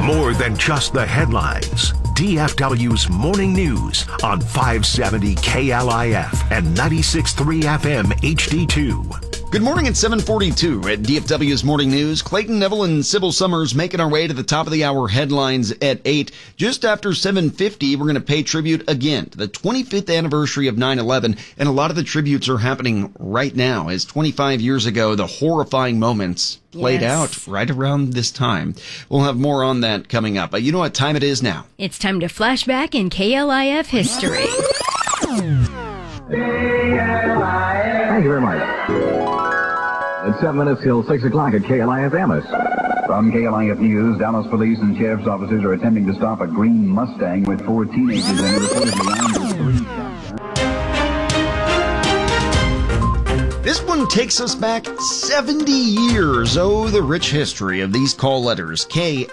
More than just the headlines. DFW's Morning News on 570 KLIF and 96.3 FM HD2. Good morning at 7:42 at DFW's Morning News. Clayton Neville and Sybil Summers making our way to the top of the hour headlines at 8. Just after 7:50, we're going to pay tribute again to the 25th anniversary of 9/11, and a lot of the tributes are happening right now, as 25 years ago, the horrifying moments played out right around this time. We'll have more on that coming up. But you know what time it is now? It's time to flash back in KLIF history. Thank you very much. It's 7 minutes till 6 o'clock at KLIF Amos. From KLIF News, Dallas police and sheriff's officers are attempting to stop a green Mustang with 4 teenagers in it, reportedly armed with 3 shots. This one takes us back 70 years. Oh, the rich history of these call letters.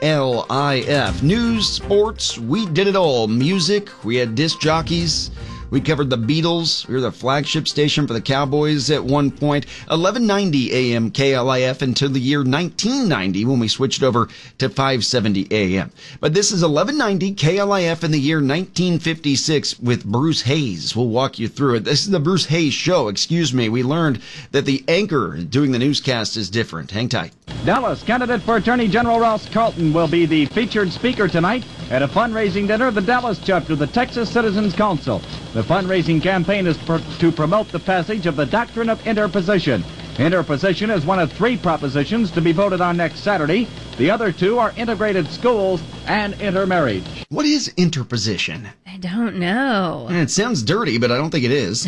KLIF. News, sports, we did it all. Music, we had disc jockeys. We covered the Beatles. We were the flagship station for the Cowboys at one point. 1190 AM KLIF until the year 1990 when we switched over to 570 AM. But this is 1190 KLIF in the year 1956 with Bruce Hayes. We'll walk you through it. This is the Bruce Hayes Show. Excuse me. We learned that the anchor doing the newscast is different. Hang tight. Dallas candidate for Attorney General Ross Carlton will be the featured speaker tonight at a fundraising dinner of the Dallas chapter of the Texas Citizens Council. The fundraising campaign is to promote the passage of the doctrine of interposition. Interposition is one of 3 propositions to be voted on next Saturday. The other 2 are integrated schools and intermarriage. What is interposition? I don't know. It sounds dirty, but I don't think it is.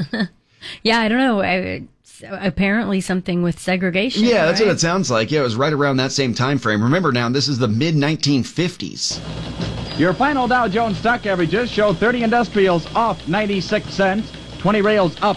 Yeah, I don't know. Apparently something with segregation. Yeah, that's right? what it sounds like. Yeah, it was right around that same time frame. Remember now, this is the mid-1950s. Your final Dow Jones stock averages show 30 industrials off 96 cents, 20 rails up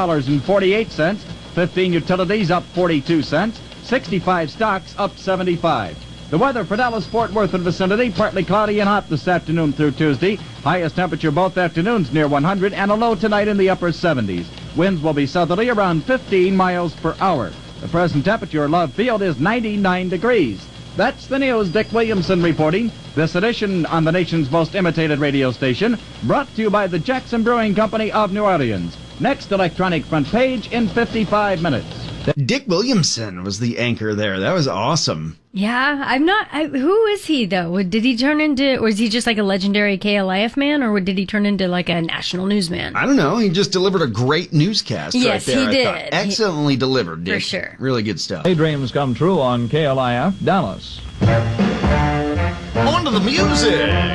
$2.48, 15 utilities up 42 cents, 65 stocks up 75. The weather for Dallas, Fort Worth and vicinity, partly cloudy and hot this afternoon through Tuesday. Highest temperature both afternoons near 100 and a low tonight in the upper 70s. Winds will be southerly around 15 miles per hour. The present temperature at Love Field is 99 degrees. That's the news. Dick Williamson reporting. This edition on the nation's most imitated radio station, brought to you by the Jackson Brewing Company of New Orleans. Next electronic front page in 55 minutes. Dick Williamson was the anchor there. That was awesome. Yeah, who is he, though? Did he turn into, or is he just like a legendary KLIF man, or did he turn into like a national newsman? I don't know. He just delivered a great newscast right there. Yes, he did. I thought. Excellently delivered, Dick. For sure. Really good stuff. Daydreams come true on KLIF Dallas. On to the music.